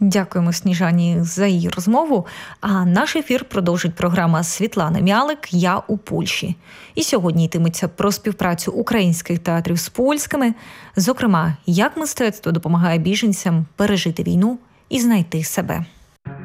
Дякуємо Сніжані за її розмову. А наш ефір продовжить програма Світлана Мялик «Я у Польщі». І сьогодні йтиметься про співпрацю українських театрів з польськими, зокрема, як мистецтво допомагає біженцям пережити війну і знайти себе.